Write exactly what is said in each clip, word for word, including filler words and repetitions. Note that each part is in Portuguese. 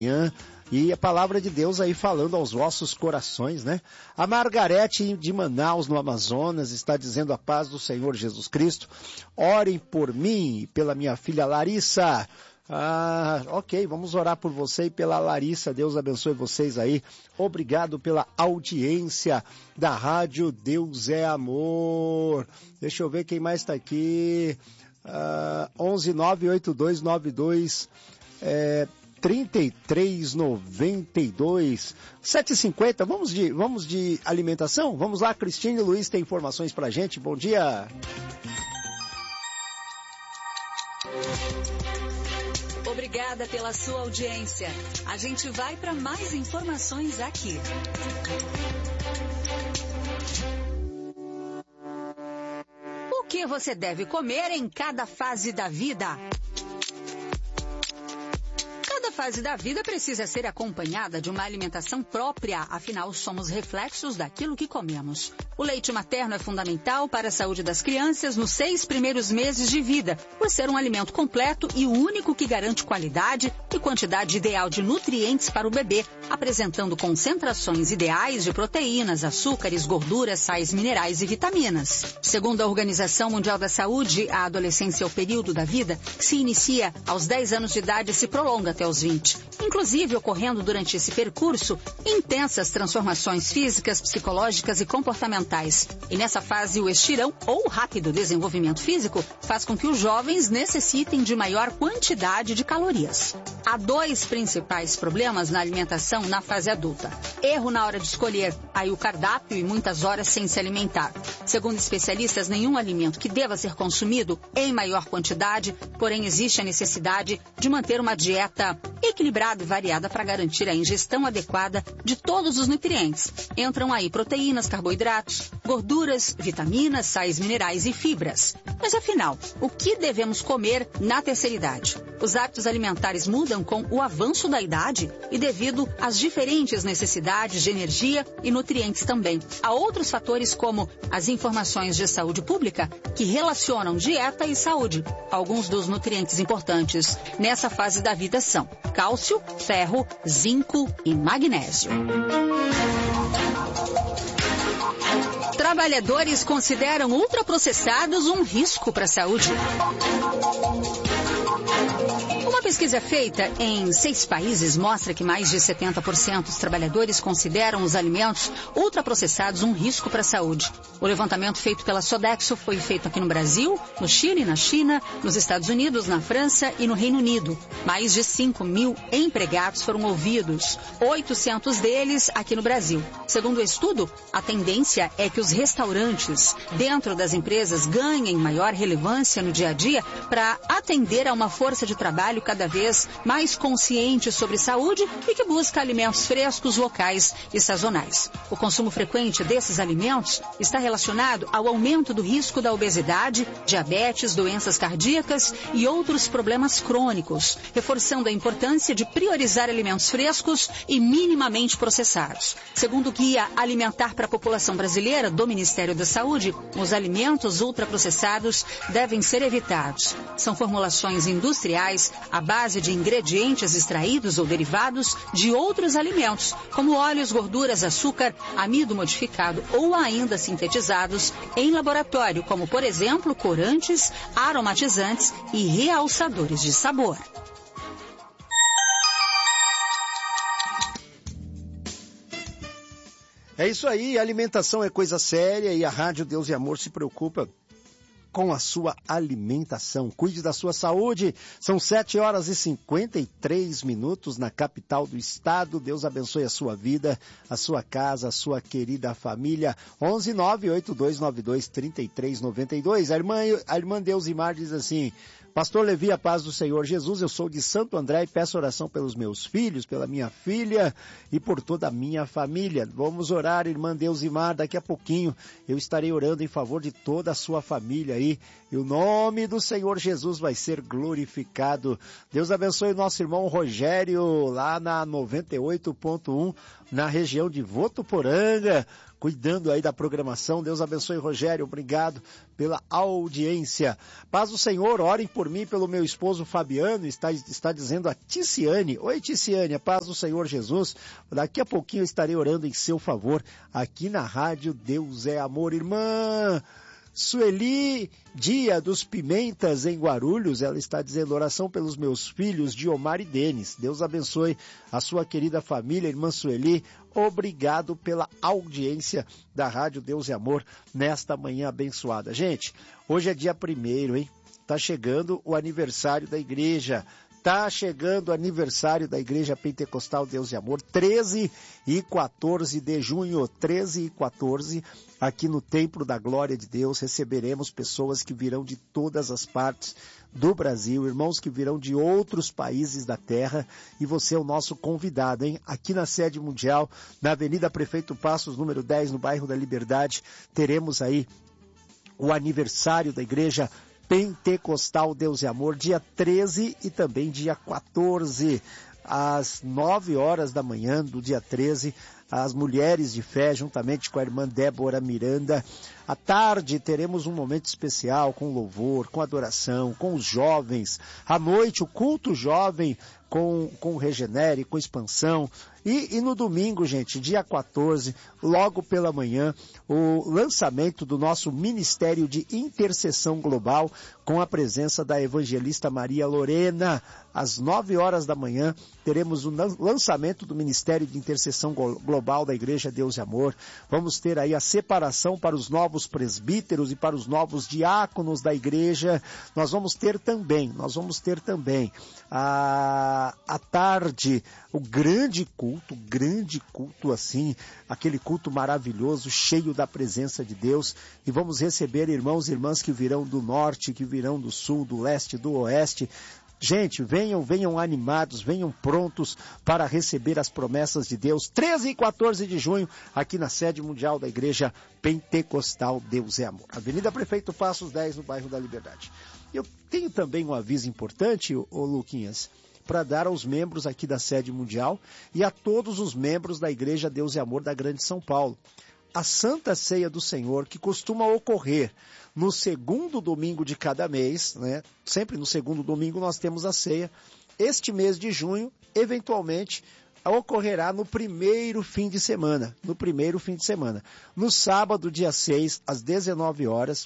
E a palavra de Deus aí falando aos vossos corações, né? A Margarete de Manaus, no Amazonas, está dizendo a paz do Senhor Jesus Cristo. Orem por mim e pela minha filha Larissa. Ah, ok, vamos orar por você e pela Larissa. Deus abençoe vocês aí. Obrigado pela audiência da Rádio Deus é Amor. Deixa eu ver quem mais está aqui. Ah, onze nove oito dois nove dois é, trinta e três noventa e dois, sete e cinquenta. Vamos de, vamos de alimentação? Vamos lá, Cristine Luiz tem informações pra gente. Bom dia. Obrigada pela sua audiência. A gente vai para mais informações aqui. O que você deve comer em cada fase da vida? Cada fase da vida precisa ser acompanhada de uma alimentação própria, afinal somos reflexos daquilo que comemos. O leite materno é fundamental para a saúde das crianças nos seis primeiros meses de vida, por ser um alimento completo e o único que garante qualidade e quantidade ideal de nutrientes para o bebê, apresentando concentrações ideais de proteínas, açúcares, gorduras, sais minerais e vitaminas. Segundo a Organização Mundial da Saúde, a adolescência é o período da vida que se inicia aos dez anos de idade e se prolonga até os vinte, inclusive ocorrendo durante esse percurso intensas transformações físicas, psicológicas e comportamentais. E nessa fase, o estirão ou rápido desenvolvimento físico faz com que os jovens necessitem de maior quantidade de calorias. Há dois principais problemas na alimentação na fase adulta. Erro na hora de escolher aí o cardápio e muitas horas sem se alimentar. Segundo especialistas, nenhum alimento que deva ser consumido em maior quantidade, porém existe a necessidade de manter uma dieta equilibrada e variada para garantir a ingestão adequada de todos os nutrientes. Entram aí proteínas, carboidratos, gorduras, vitaminas, sais minerais e fibras. Mas afinal, o que devemos comer na terceira idade? Os hábitos alimentares mudam com o avanço da idade e devido às diferentes necessidades de energia e nutrientes também. Há outros fatores como as informações de saúde pública que relacionam dieta e saúde. Alguns dos nutrientes importantes nessa fase da vida são cálcio, ferro, zinco e magnésio. Trabalhadores consideram ultraprocessados um risco para a saúde. Uma pesquisa feita em seis países mostra que mais de setenta por cento dos trabalhadores consideram os alimentos ultraprocessados um risco para a saúde. O levantamento feito pela Sodexo foi feito aqui no Brasil, no Chile, na China, nos Estados Unidos, na França e no Reino Unido. Mais de cinco mil empregados foram ouvidos, oitocentos deles aqui no Brasil. Segundo o estudo, a tendência é que os restaurantes dentro das empresas ganhem maior relevância no dia a dia para atender a uma força de trabalho cada vez mais consciente sobre saúde e que busca alimentos frescos, locais e sazonais. O consumo frequente desses alimentos está relacionado ao aumento do risco da obesidade, diabetes, doenças cardíacas e outros problemas crônicos, reforçando a importância de priorizar alimentos frescos e minimamente processados. Segundo o Guia Alimentar para a População Brasileira do Ministério da Saúde, os alimentos ultraprocessados devem ser evitados. São formulações industriais à base de ingredientes extraídos ou derivados de outros alimentos, como óleos, gorduras, açúcar, amido modificado ou ainda sintetizados em laboratório, como, por exemplo, corantes, aromatizantes e realçadores de sabor. É isso aí, alimentação é coisa séria e a Rádio Deus e Amor se preocupa com a sua alimentação. Cuide da sua saúde. São sete horas e cinquenta e três minutos na capital do estado. Deus abençoe a sua vida, a sua casa, a sua querida família. onze nove oito dois nove dois três três nove dois. A irmã, a irmã Deusimar diz assim: Pastor Levi, a paz do Senhor Jesus, eu sou de Santo André e peço oração pelos meus filhos, pela minha filha e por toda a minha família. Vamos orar, irmã Deusimar, daqui a pouquinho eu estarei orando em favor de toda a sua família aí e o nome do Senhor Jesus vai ser glorificado. Deus abençoe o nosso irmão Rogério lá na noventa e oito ponto um, na região de Votuporanga. cuidando aí da programação. Deus abençoe, Rogério, obrigado pela audiência. Paz do Senhor, orem por mim, pelo meu esposo Fabiano, está, está dizendo a Ticiane. Oi, Ticiane, a paz do Senhor Jesus. Daqui a pouquinho eu estarei orando em seu favor aqui na rádio Deus é Amor. Irmã Sueli Dia dos Pimentas, em Guarulhos, ela está dizendo oração pelos meus filhos, Diomar e Denis. Deus abençoe a sua querida família, irmã Sueli. Obrigado pela audiência da Rádio Deus e Amor nesta manhã abençoada. Gente, hoje é dia primeiro, hein? Tá chegando o aniversário da igreja. Tá chegando o aniversário da Igreja Pentecostal Deus e Amor, treze e quatorze de junho, treze e quatorze, aqui no Templo da Glória de Deus, receberemos pessoas que virão de todas as partes do Brasil, irmãos que virão de outros países da terra, e você é o nosso convidado, hein? Aqui na sede mundial, na Avenida Prefeito Passos, número dez, no bairro da Liberdade, teremos aí o aniversário da Igreja Pentecostal Deus e Amor, dia treze e também dia quatorze, às nove horas da manhã do dia treze, as mulheres de fé, juntamente com a irmã Débora Miranda. À tarde teremos um momento especial com louvor, com adoração, com os jovens. À noite, o culto jovem com, com Regenere, com expansão. E, e no domingo, gente, dia quatorze, logo pela manhã, o lançamento do nosso Ministério de Intercessão Global, com a presença da evangelista Maria Lorena. Às nove horas da manhã, teremos o lançamento do Ministério de Intercessão Global da Igreja Deus e Amor. Vamos ter aí a separação para os novos presbíteros e para os novos diáconos da igreja. Nós vamos ter também, nós vamos ter também, à, à tarde, o grande culto, grande culto assim, aquele culto maravilhoso, cheio da presença de Deus, e vamos receber irmãos e irmãs que virão do norte, que virão do sul, do leste, do oeste. Gente, venham, venham animados, venham prontos para receber as promessas de Deus. treze e quatorze de junho, aqui na sede mundial da Igreja Pentecostal Deus é Amor. Avenida Prefeito Passos dez, no bairro da Liberdade. Eu tenho também um aviso importante, ô, ô Luquinhas, para dar aos membros aqui da sede mundial e a todos os membros da Igreja Deus e Amor da Grande São Paulo. A Santa Ceia do Senhor, que costuma ocorrer no segundo domingo de cada mês, né? Sempre no segundo domingo nós temos a ceia. Este mês de junho, eventualmente, ocorrerá no primeiro fim de semana, no primeiro fim de semana. No sábado, dia seis, às dezenove horas,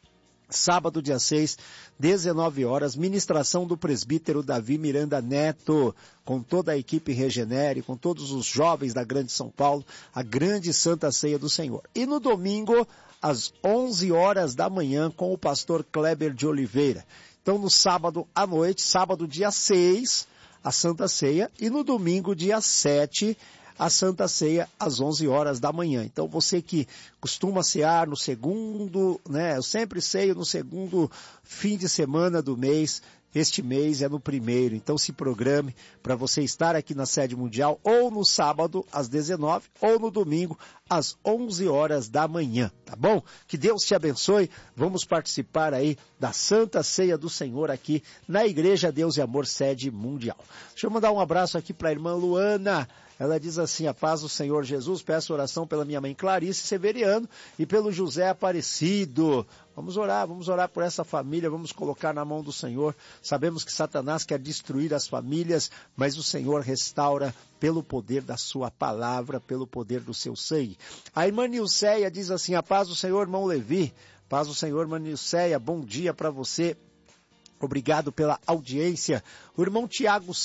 sábado, dia seis, dezenove horas, ministração do presbítero Davi Miranda Neto, com toda a equipe Regenere, com todos os jovens da Grande São Paulo, a grande Santa Ceia do Senhor. E no domingo, às onze horas da manhã, com o pastor Kleber de Oliveira. Então, no sábado à noite, sábado, dia seis, a Santa Ceia, e no domingo, dia sete, a Santa Ceia às onze horas da manhã. Então você que costuma cear no segundo, né, eu sempre ceio no segundo fim de semana do mês, este mês é no primeiro. Então se programe para você estar aqui na sede mundial ou no sábado às dezenove ou no domingo às onze horas da manhã, tá bom? Que Deus te abençoe. Vamos participar aí da Santa Ceia do Senhor aqui na Igreja Deus e Amor, sede mundial. Deixa eu mandar um abraço aqui para a irmã Luana. Ela diz assim: a paz do Senhor Jesus, peço oração pela minha mãe Clarice Severiano e pelo José Aparecido. Vamos orar, vamos orar por essa família, vamos colocar na mão do Senhor. Sabemos que Satanás quer destruir as famílias, mas o Senhor restaura pelo poder da sua palavra, pelo poder do seu sangue. A irmã Nilceia diz assim: a paz do Senhor, irmão Levi, paz do Senhor, irmã Nilceia, bom dia para você. Obrigado pela audiência. O irmão Tiago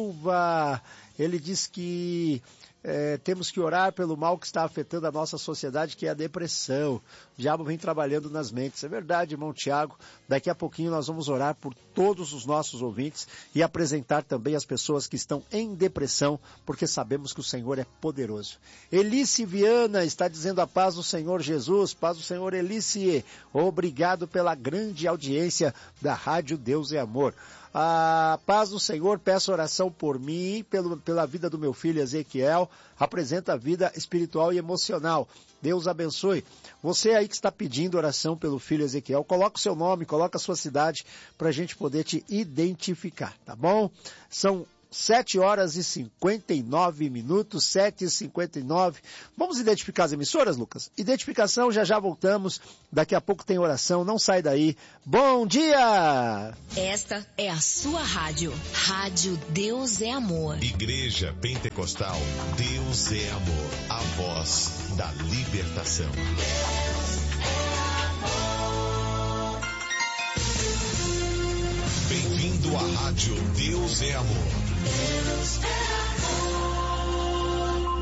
Silva, ele diz que é, temos que orar pelo mal que está afetando a nossa sociedade, que é a depressão. O diabo vem trabalhando nas mentes. É verdade, irmão Tiago. Daqui a pouquinho nós vamos orar por todos os nossos ouvintes e apresentar também as pessoas que estão em depressão, porque sabemos que o Senhor é poderoso. Elice Viana está dizendo: a paz do Senhor Jesus, paz do Senhor Elice. Obrigado pela grande audiência da Rádio Deus e Amor. A paz do Senhor, peço oração por mim, pelo, pela vida do meu filho Ezequiel, apresenta a vida espiritual e emocional. Deus abençoe. Você aí que está pedindo oração pelo filho Ezequiel, coloca o seu nome, coloca a sua cidade, para a gente poder te identificar, tá bom? São sete horas e cinquenta e nove minutos, sete e cinquenta e nove. Vamos identificar as emissoras, Lucas? Identificação, já já voltamos. Daqui a pouco tem oração, não sai daí. Bom dia! Esta é a sua rádio. Rádio Deus é Amor. Igreja Pentecostal, Deus é Amor. A voz da libertação. Bem-vindo à rádio Deus é Amor. Deus é amor.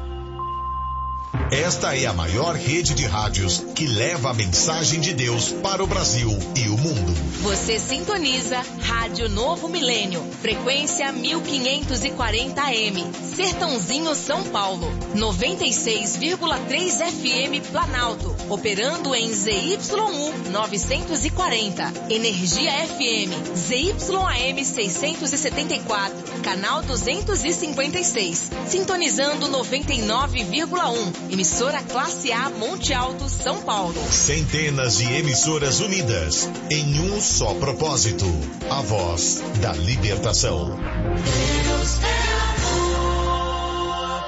Esta é a maior rede de rádios que leva a mensagem de Deus para o Brasil e o mundo. Você sintoniza Rádio Novo Milênio, frequência mil quinhentos e quarenta A M, Sertãozinho, São Paulo, noventa e seis vírgula três F M Planalto, operando em Z Y U novecentos e quarenta, Energia F M, Z Y A M seiscentos e setenta e quatro, canal duzentos e cinquenta e seis, sintonizando noventa e nove vírgula um, emissora Classe A Monte Alto, São Paulo. Centenas de emissoras unidas em um só propósito, a voz da libertação. Deus é amor.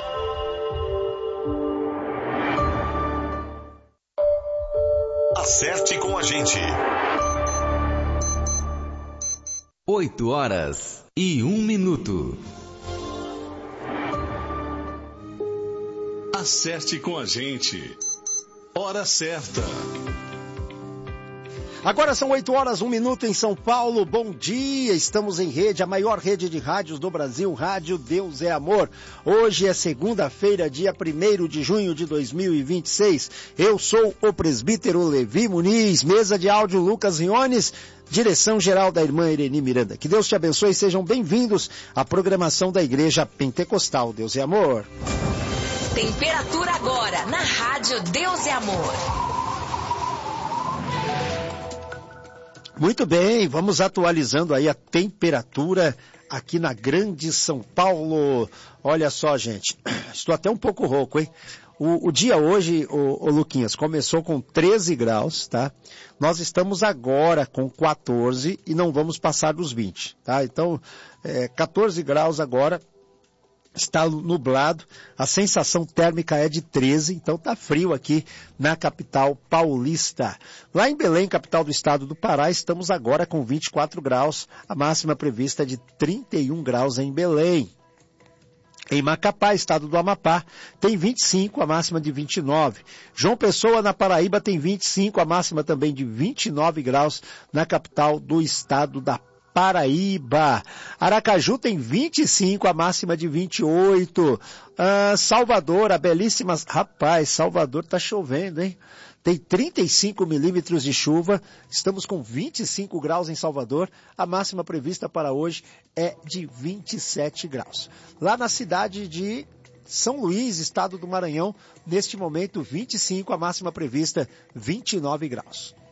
Acerte com a gente. Oito horas e um minuto. Acerte com a gente. Hora certa. Agora são oito horas, um minuto em São Paulo. Bom dia, estamos em rede, a maior rede de rádios do Brasil, Rádio Deus é Amor. Hoje é segunda-feira, dia primeiro de junho de dois mil e vinte e seis. Eu sou o presbítero Levi Muniz, mesa de áudio Lucas Riones, direção geral da irmã Ireni Miranda. Que Deus te abençoe e sejam bem-vindos à programação da Igreja Pentecostal Deus é Amor. Temperatura agora na Rádio Deus é Amor. Muito bem, vamos atualizando aí a temperatura aqui na Grande São Paulo. Olha só, gente, estou até um pouco rouco, hein? O, o dia hoje, o, o Luquinhas, começou com treze graus, tá? Nós estamos agora com quatorze e não vamos passar dos vinte, tá? Então, é, quatorze graus agora. Está nublado, a sensação térmica é de treze, então está frio aqui na capital paulista. Lá em Belém, capital do estado do Pará, estamos agora com vinte e quatro graus, a máxima prevista é de trinta e um graus em Belém. Em Macapá, estado do Amapá, tem vinte e cinco, a máxima de vinte e nove. João Pessoa, na Paraíba, tem vinte e cinco, a máxima também de vinte e nove graus na capital do estado da Paraíba. Aracaju tem vinte e cinco, a máxima de vinte e oito. Ah, Salvador, a belíssima... Rapaz, Salvador tá chovendo, hein? Tem trinta e cinco milímetros de chuva. Estamos com vinte e cinco graus em Salvador. A máxima prevista para hoje é de vinte e sete graus. Lá na cidade de São Luís, estado do Maranhão, neste momento vinte e cinco, a máxima prevista vinte e nove graus.